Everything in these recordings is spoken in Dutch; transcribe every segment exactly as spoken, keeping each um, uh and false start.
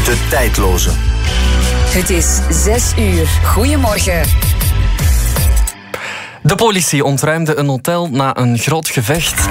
De Tijdloze. Het is zes uur. Goedemorgen. De politie ontruimde een hotel na een groot gevecht.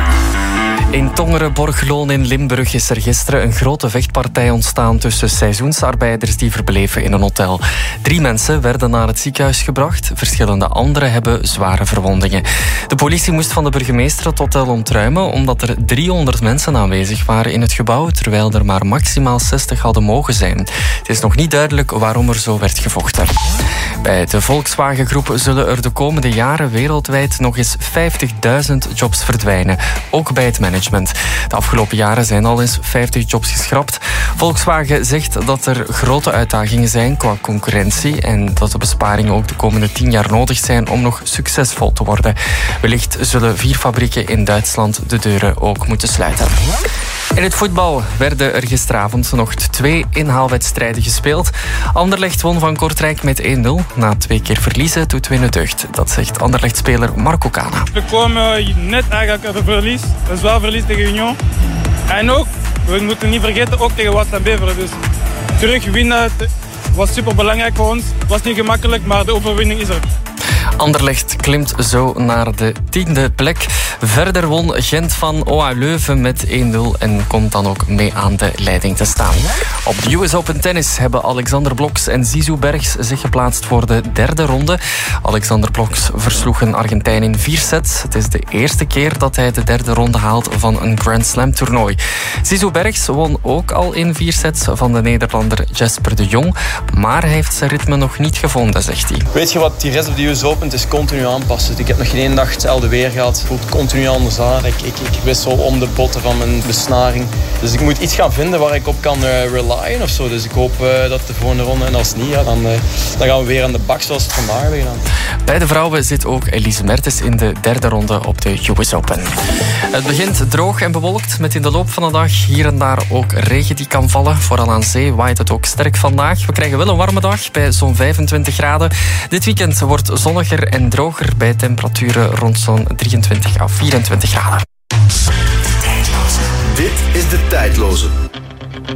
In Tongeren, Borgeloon in Limburg is er gisteren een grote vechtpartij ontstaan tussen seizoensarbeiders die verbleven in een hotel. Drie mensen werden naar het ziekenhuis gebracht. Verschillende anderen hebben zware verwondingen. De politie moest van de burgemeester het hotel ontruimen omdat er driehonderd mensen aanwezig waren in het gebouw, terwijl er maar maximaal zestig hadden mogen zijn. Het is nog niet duidelijk waarom er zo werd gevochten. Bij de Volkswagen-groep zullen er de komende jaren wereldwijd nog eens vijftigduizend jobs verdwijnen, ook bij het management. De afgelopen jaren zijn al eens vijftig jobs geschrapt. Volkswagen zegt dat er grote uitdagingen zijn qua concurrentie en dat de besparingen ook de komende tien jaar nodig zijn om nog succesvol te worden. Wellicht zullen vier fabrieken in Duitsland de deuren ook moeten sluiten. In het voetbal werden er gisteravond nog twee inhaalwedstrijden gespeeld. Anderlecht won van Kortrijk met één nul. Na twee keer verliezen doet winnen deugd. Dat zegt Anderlecht-speler Marco Cana. We kwamen net eigenlijk uit een verlies. Een zwaar verlies tegen Union. En ook, we moeten niet vergeten, ook tegen Waasland Beveren. Dus terug winnen was super belangrijk voor ons. Het was niet gemakkelijk, maar de overwinning is er. Anderlecht klimt zo naar de tiende plek. Verder won Gent van O A Leuven met één nul en komt dan ook mee aan de leiding te staan. Op de U S Open Tennis hebben Alexander Bloks en Zizou Bergs zich geplaatst voor de derde ronde. Alexander Bloks versloeg een Argentijn in vier sets. Het is de eerste keer dat hij de derde ronde haalt van een Grand Slam toernooi. Zizou Bergs won ook al in vier sets van de Nederlander Jesper de Jong, maar hij heeft zijn ritme nog niet gevonden, zegt hij. Weet je wat, die rest op de U S Open is continu aanpassen. Ik heb nog geen één dag hetzelfde weer gehad. Het voelt continu anders aan. Ik, ik, ik wissel om de botten van mijn besnaring. Dus ik moet iets gaan vinden waar ik op kan uh, relyen of zo. Dus ik hoop uh, dat de volgende ronde, en als niet, ja, dan, uh, dan gaan we weer aan de bak zoals het vandaag hebben gedaan. Bij de vrouwen zit ook Elise Mertens in de derde ronde op de U S Open. Het begint droog en bewolkt met in de loop van de dag hier en daar ook regen die kan vallen. Vooral aan zee waait het ook sterk vandaag. We krijgen wel een warme dag bij zo'n vijfentwintig graden. Dit weekend wordt zonniger en droger bij temperaturen rond zo'n drieëntwintig à vierentwintig graden. Dit is De Tijdloze.